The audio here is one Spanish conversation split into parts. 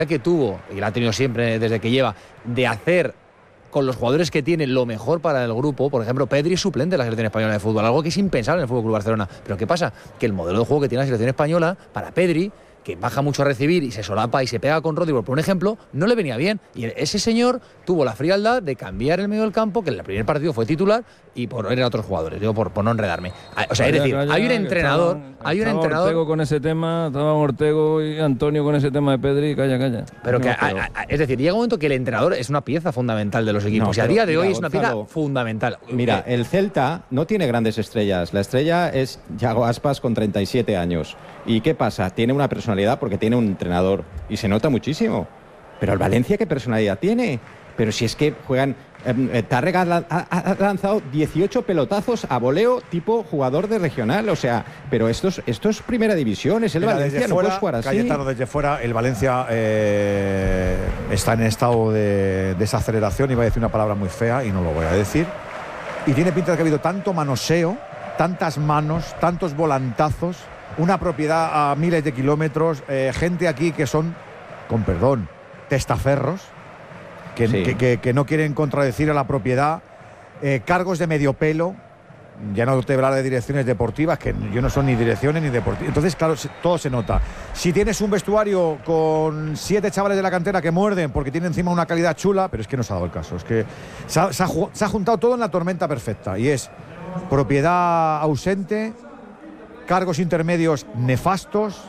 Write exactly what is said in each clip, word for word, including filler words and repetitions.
que tuvo, y la ha tenido siempre desde que lleva, de hacer con los jugadores que tiene lo mejor para el grupo. Por ejemplo, Pedri es suplente de la selección española de fútbol, algo que es impensable en el Fútbol Club Barcelona. Pero ¿qué pasa? Que el modelo de juego que tiene la selección española, para Pedri, que baja mucho a recibir y se solapa y se pega con Rodri, por un ejemplo, no le venía bien. Y ese señor tuvo la frialdad de cambiar el medio del campo, que en el primer partido fue titular, y poner a otros jugadores, digo, por, por no enredarme. O sea, es decir, Calla, hay un entrenador, estaba, hay un estaba entrenador... Ortego con ese tema, estaba Ortego y Antonio con ese tema de Pedri, calla, calla. Pero no, que, pero... a, a, es decir, llega un momento que el entrenador es una pieza fundamental de los equipos, no, y a día de mira, hoy es una Gonzalo, pieza fundamental. Mira, el Celta no tiene grandes estrellas. La estrella es Yago Aspas con treinta y siete años. ¿Y qué pasa? Tiene una personalidad porque tiene un entrenador y se nota muchísimo. Pero el Valencia, ¿qué personalidad tiene? Pero si es que juegan... Eh, Tárrega ha, ha, ha lanzado dieciocho pelotazos a voleo tipo jugador de regional. O sea, pero esto es, esto es primera división, es el Mira, Valencia, no puedes jugar así. Cayetano, desde fuera, el Valencia eh, está en estado de desaceleración. Iba a decir una palabra muy fea y no lo voy a decir. Y tiene pinta de que ha habido tanto manoseo, tantas manos, tantos volantazos, una propiedad a miles de kilómetros, eh, gente aquí que son, con perdón, testaferros, que, sí. que, que, que no quieren contradecir a la propiedad, eh, cargos de medio pelo, ya no te hablar de direcciones deportivas, que yo no son ni direcciones ni deportivas. Entonces, claro, todo se nota. Si tienes un vestuario con siete chavales de la cantera que muerden porque tienen encima una calidad chula, pero es que no se ha dado el caso, es que se ha, se ha, se ha juntado todo en la tormenta perfecta, y es propiedad ausente, cargos intermedios nefastos,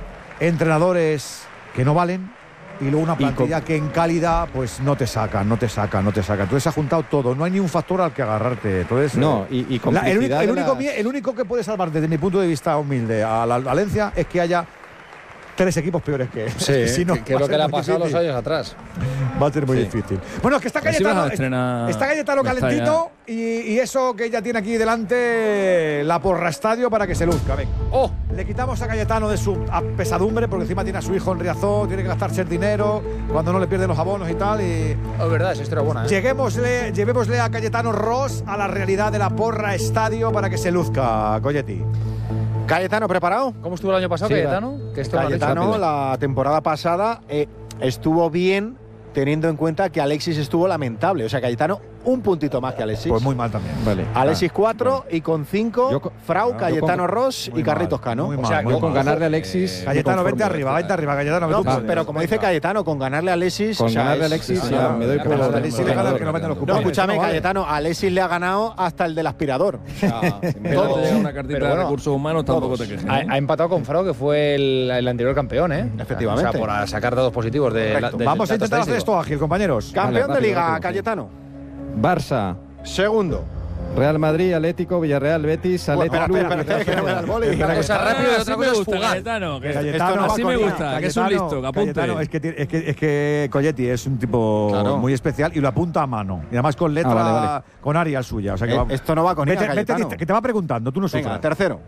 entrenadores que no valen, y luego una plantilla que en calidad pues no te sacan, no te sacan, no te sacan. Entonces se ha juntado todo, no hay ni un factor al que agarrarte. Entonces, no, y, y la, el, único, el, único, las... el único que puede salvar desde mi punto de vista humilde a la Valencia es que haya tres equipos peores que él. Sí, si no, que, que es lo que le ha pasado difícil. Los años atrás. Va a ser muy sí. difícil. Bueno, es que está Cayetano, estrenar... está Cayetano calentito y, y eso que ella tiene aquí delante, la porra estadio para que se luzca. Venga. Oh, le quitamos a Cayetano de su pesadumbre porque encima tiene a su hijo en Riazor, tiene que gastarse el dinero cuando no le pierden los abonos y tal. Y es verdad, esa historia buena. ¿eh? Lleguémosle, llevémosle a Cayetano Ross a la realidad de la porra estadio para que se luzca, Coyetti. Cayetano, ¿preparado? ¿Cómo estuvo el año pasado, sí, Cayetano? Que esto Cayetano, la temporada pasada eh, estuvo bien, teniendo en cuenta que Alexis estuvo lamentable. O sea, Cayetano, un puntito más que Alexis. Pues muy mal también. Vale. Alexis cuatro vale. y con cinco, Frau, no, Cayetano con, Ross y Carlitos Cano. Muy mal, o sea, yo con ganarle a Alexis. Eh, Cayetano, vente arriba, vente arriba, Cayetano. No, no, pero como dice Cayetano, con ganarle a Alexis. Con o sea, ganarle a es, Alexis, es, ya no, me doy por a Alexis le gana el que no mete los cupones. No, escúchame, no, vale. Cayetano, a Alexis le ha ganado hasta el del aspirador. O sea, si me todo. Llega una cartita bueno, de recursos humanos, tampoco te quejes. Ha, ha empatado con Frau, que fue el, el anterior campeón, ¿eh? Efectivamente. O sea, por sacar datos positivos de. La, Vamos a intentar hacer esto ágil, compañeros. Campeón de Liga, Cayetano. Barça. Segundo. Real Madrid, Atlético, Villarreal, Betis, Atlético. Bueno, espera, espera, espera, que no me da el boli. Una cosa rápida y otra cosa es fugaz. Cayetano, que Cayetano, esto no así me gusta, Cayetano, que es un listo, que apunte. Cayetano, es que, es que, es que Coyetti es un tipo claro. muy especial y lo apunta a mano. Y además con letra, ah, vale, vale. con Arial suya. O sea que eh, va, esto no va con vete, ella, vete, que te va preguntando, tú no sufras. Venga, tercero.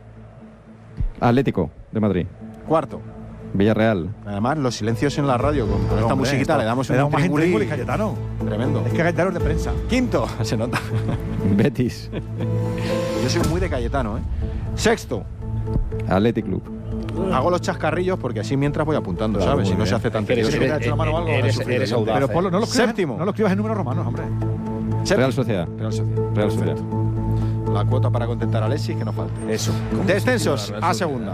Atlético de Madrid. Cuarto. Villarreal. Además, los silencios en la radio con, con esta musiquita esto, le damos le un triángulo y Cayetano. Tremendo. Es que Cayetano es de prensa. Quinto, se nota. Betis. Yo soy muy de Cayetano, ¿eh? Sexto. Athletic Club. Hago los chascarrillos porque así mientras voy apuntando, claro, ¿sabes? Si no se hace tan tedioso. Eres, eres, eres audaz, Pero Polo, no lo escribas, Séptimo. No lo escribas en números romanos, hombre. Séptimo. Real Sociedad. Real Sociedad. Real Sociedad. La cuota para contentar a Alexis, que no falte. Eso. Descensos a segunda.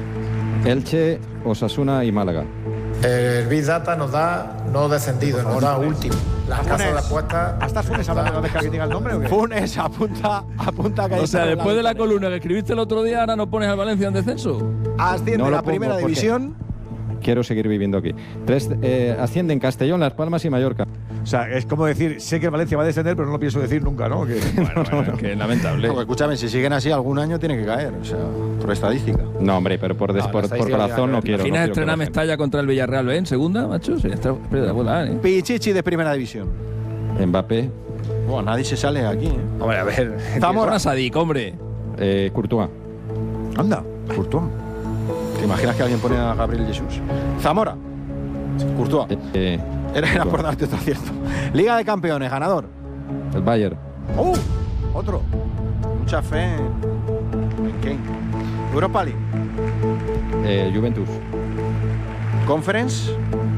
Elche, Osasuna y Málaga. El Big Data nos da no descendido, nos da último. Las casas de apuestas. ¿Hasta Funes hablando de que diga el nombre o qué? Funes apunta, apunta que O sea, después de la columna que escribiste el otro día, ahora no pones al Valencia en descenso. Asciende no la primera división. Quiero seguir viviendo aquí. Tres, eh, ascienden Castellón, Las Palmas y Mallorca. O sea, es como decir, sé que Valencia va a descender, pero no lo pienso decir nunca, ¿no? Que, bueno, bueno, que lamentable. No, escúchame, si siguen así, algún año tiene que caer, o sea, por estadística. No, hombre, pero por, des, no, por, por corazón no quiero. ¿Imaginas no estrenar Mestalla contra el Villarreal B en segunda, macho? Sí, está, espera, ¿eh? Pichichi de primera división. Mbappé. Bueno, nadie se sale aquí, ¿eh? Hombre, a ver. Zamora. Sadik, hombre. Eh, Courtois. Anda, Courtois. ¿Te imaginas que alguien pone a Gabriel Jesús? Zamora. Courtois. Eh, eh, era, era por darte otro acierto. Liga de Campeones, ganador. El Bayern. ¡Uh! Otro. Mucha fe en Kane. Europa League. Eh, Juventus. Conference.